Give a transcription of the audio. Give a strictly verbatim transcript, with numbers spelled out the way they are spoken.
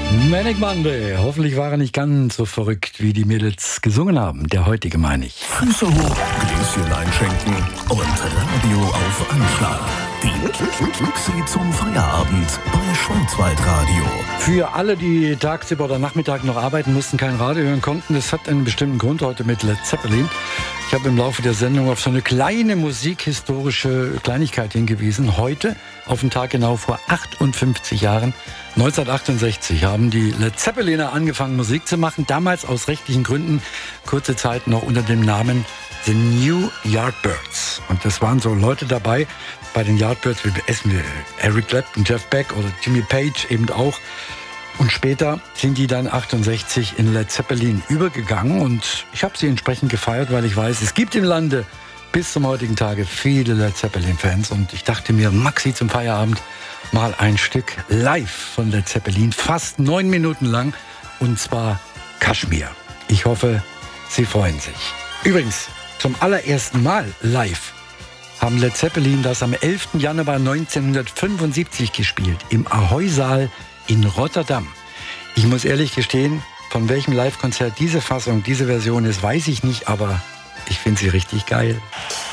Manic Monday. Hoffentlich war er nicht ganz so verrückt, wie die Mädels gesungen haben. Der heutige, meine ich. Füße hoch, Gläschen einschenken und Radio auf Anschlag. Die Luxi zum Feierabend bei Schwarzwaldradio. Für alle, die tagsüber oder Nachmittag noch arbeiten mussten, kein Radio hören konnten, das hat einen bestimmten Grund heute mit Led Zeppelin. Ich habe im Laufe der Sendung auf so eine kleine musikhistorische Kleinigkeit hingewiesen. Heute, auf den Tag genau vor achtundfünfzig Jahren, neunzehnhundertachtundsechzig, haben die Led Zeppeliner angefangen, Musik zu machen. Damals aus rechtlichen Gründen, kurze Zeit noch unter dem Namen The New Yardbirds. Und das waren so Leute dabei, bei den Yardbirds, wie essen wir Eric Clapton, Jeff Beck oder Jimmy Page eben auch. Und später sind die dann achtundsechzig in Led Zeppelin übergegangen. Und ich habe sie entsprechend gefeiert, weil ich weiß, es gibt im Lande bis zum heutigen Tage viele Led Zeppelin-Fans. Und ich dachte mir, Maxi zum Feierabend mal ein Stück live von Led Zeppelin, fast neun Minuten lang, und zwar Kashmir. Ich hoffe, Sie freuen sich. Übrigens, zum allerersten Mal live haben Led Zeppelin das am elften Januar neunzehnhundertfünfundsiebzig gespielt, im Ahoy-Saal in Rotterdam. Ich muss ehrlich gestehen, von welchem Live-Konzert diese Fassung, diese Version ist, weiß ich nicht, aber ich finde sie richtig geil.